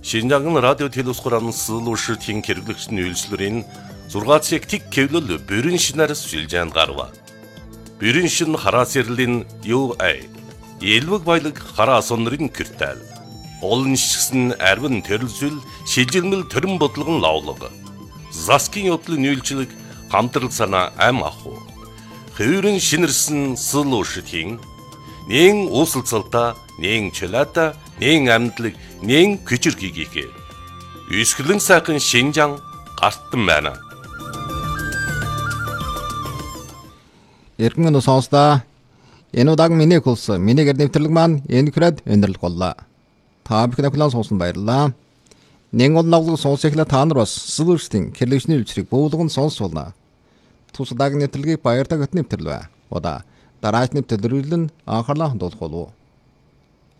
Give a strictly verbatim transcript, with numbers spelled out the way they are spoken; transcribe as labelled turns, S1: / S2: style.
S1: Шинжаан радио телевизхоран сылуушртын хэрэглэгчний үйлчлэрийн зургаацыг тик кевлэл бүрэн шинээр сүлжээнд гарва. Бүрэн шин хараас ярлийн ю эй. Элвэг баялаг хараа сонрын киртэл. Олон шигсэн арвин төрөлсүл шилжилмэл төрөн бодлогон лавлаг. Заскин явдлын үйлчлэг хамтрал санаа ам аху. Хөвөрн шинэрсэн сылуушртын нэн уусалцалта, нэн чөлөөта, нэн амьдлаг, нэн күчирхийгээ. Үсгэлэн сайхан Шинжаан гартан байна.
S2: Эргэн өнөө сонслоо. Энэ удааг миний хөлс, миний гэр нэвтрэлэг маань энэ хүрээд өндөрлөх боллоо. Та бүхэн ахлаа сонсон баярлалаа. Нэн онлоглог сонсохлаа та нар бас сэлүүрстийн хэрэглэгчний үйлчлэг буулган сонсуулна. Тус удааг нэвтрэлгийг баяртай гот нэвтрэлвэ. Удаа дараач нэвтрэлрүүлэн анхаарлаа хандуулах болов.